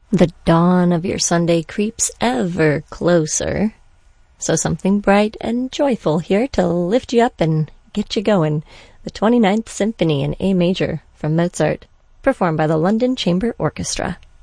The dawn of your Sunday creeps ever closer. So something bright and joyful here to lift you up and get you going. The 29th Symphony in A major from Mozart, performed by the London Chamber Orchestra.